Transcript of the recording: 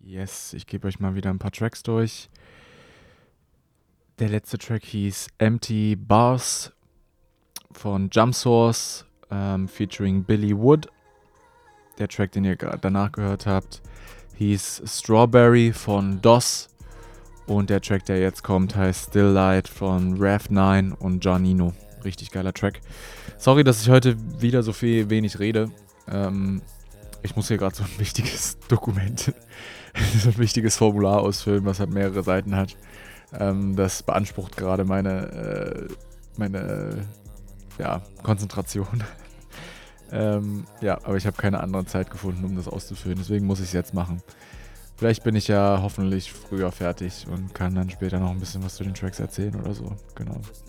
Yes, ich gebe euch mal wieder ein paar Tracks durch. Der letzte Track hieß Empty Bars von Jump Source, featuring Billy Wood. Der Track, den ihr gerade danach gehört habt, hieß Strawberry von DOS. Und der Track, der jetzt kommt, heißt Still Light von Rev9 und Giannino. Richtig geiler Track. Sorry, dass ich heute wieder so wenig rede. Ich muss hier gerade so ein wichtiges Dokument, so ein wichtiges Formular ausfüllen, was halt mehrere Seiten hat. Das beansprucht gerade meine Konzentration. Aber ich habe keine andere Zeit gefunden, um das auszufüllen. Deswegen muss ich es jetzt machen. Vielleicht bin ich ja hoffentlich früher fertig und kann dann später noch ein bisschen was zu den Tracks erzählen oder so. Genau.